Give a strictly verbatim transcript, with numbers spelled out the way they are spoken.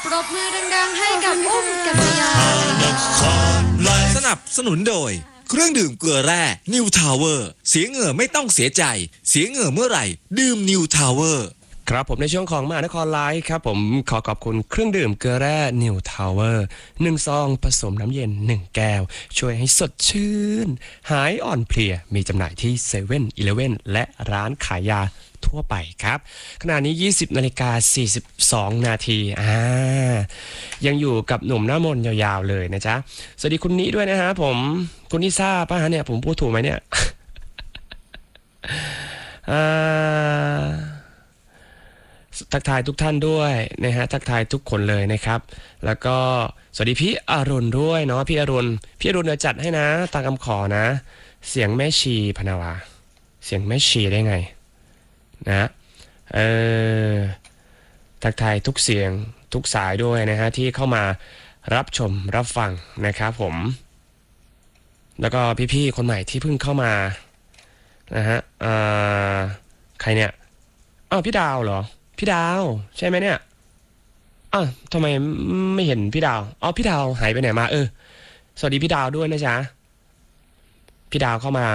ปรบมือดังๆให้กับอุ้มกัศยาสนับสนุนโดยเครื่องดื่มเกลือแร่นิวทาวเวอร์เสียเหงื่อไม่ต้องเสียใจเสียเหงื่อเมื่อไหร่ดื่มนิวทาวเวอร์ครับผมในช่วงของมหานครไลฟ์ครับผมขอขอบคุณเครื่องดื่มเกลือแร่นิวทาวเวอร์หนึ่งซองผสมน้ำเย็นหนึ่งแก้วช่วยให้สดชื่นหายอ่อนเพลียมีจำหน่ายที่เซเว่นอีเลฟเว่นและร้านขายยาทั่วไปครับขณะนี้ยี่สิบนาฬิกาสี่สิบสองนาทีอ่ายังอยู่กับหนุ่มหน้ามนต์ยาวๆเลยนะจ๊ะสวัสดีคุณนิด้วยนะฮะผมคุณนิซ่าป่ะฮะเนี่ยผมพูดถูกไหมเนี่ย อ่าทักทายทุกท่านด้วยนะฮะทักทายทุกคนเลยนะครับแล้วก็สวัสดีพี่อรุณด้วยเนาะพี่อรุณพี่อรุณเนี่ยจัดให้นะตามคำขอนะเสียงแม่ชีพนาวาเสียงแม่ชีได้ไงนะเออทักทายทุกเสียงทุกสายด้วยนะฮะที่เข้ามารับชมรับฟังนะครับผมแล้วก็พี่ๆคนใหม่ที่เพิ่งเข้ามานะฮะอ่าใครเนี่ยอ้าวพี่ดาวเหรอพี่ดาวใช่ไหมเนี่ยอ้าวทำไมไม่เห็นพี่ดาวอ๋อพี่ดาวหายไปไหนมาเออสวัสดีพี่ดาวด้วยนะจ๊ะพี่ดาวเข้ามา